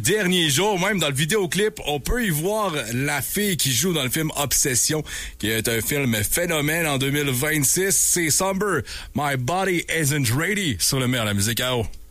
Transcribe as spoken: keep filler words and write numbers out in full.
derniers jours. Même dans le vidéoclip, on peut y voir la fille qui joue dans le film Obsession, qui est un film phénomène en deux mille vingt-six. C'est Somber, My Body Isn't Ready sur le meilleur de la musique à eau.